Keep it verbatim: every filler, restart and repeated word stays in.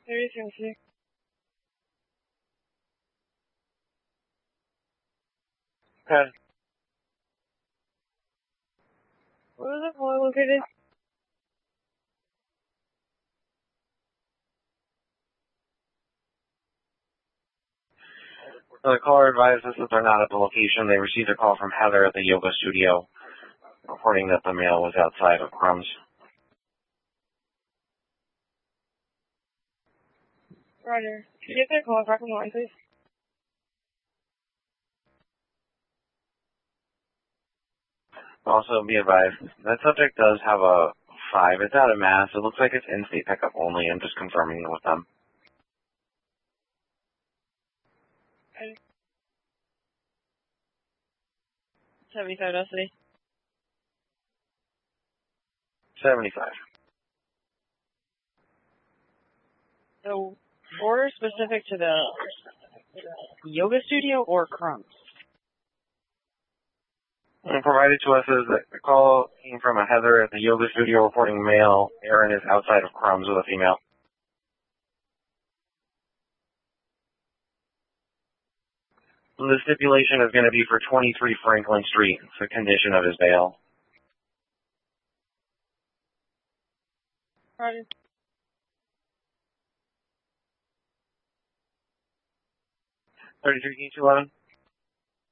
thirty-three. Okay. Where was the call located? So the caller advised us that they're not at the location. They received a call from Heather at the yoga studio reporting that the male was outside of Crumbs. Roger. Could you get their call back on the line, please? Also, be advised, that subject does have a five. It's out of Mass. It looks like it's in-state pickup only. I'm just confirming with them. Okay. seventy-five Destiny. seventy-five. So, order specific to the yoga studio or Crumbs? And provided to us is that the call came from a Heather at the yoga studio reporting male. Aaron is outside of Crumbs with a female. The stipulation is going to be for twenty-three Franklin Street. It's the condition of his bail. Roger. thirty-three East eleven.